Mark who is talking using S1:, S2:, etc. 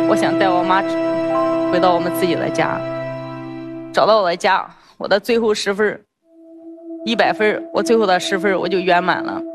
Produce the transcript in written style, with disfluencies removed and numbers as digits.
S1: 我想带我妈回到我们自己的家，找到我的家，我的最后10分，100分，我最后的10分我就圆满了。